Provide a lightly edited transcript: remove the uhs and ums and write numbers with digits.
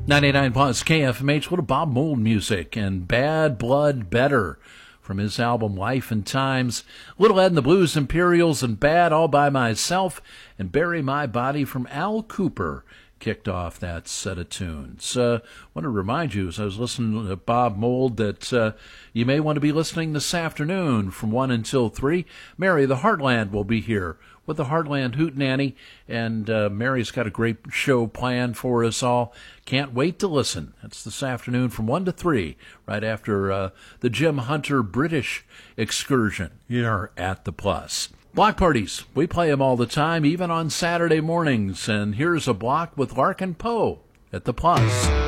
99 plus KFMH, little Bob Mould music and Bad Blood Better from his album Life and Times. Little Ed and the Blues Imperials and Bad All By Myself and Bury My Body from Al Cooper kicked off that set of tunes. I want to remind you, as I was listening to Bob Mould, that you may want to be listening this afternoon from 1 until 3. Mary the Heartland will be here with the Heartland Hootenanny, and Mary's got a great show planned for us all. Can't wait to listen. It's this afternoon from 1 to 3, right after the Jim Hunter British excursion here at the Plus. Block parties, we play them all the time, even on Saturday mornings, and here's a block with Larkin Poe at the Plus.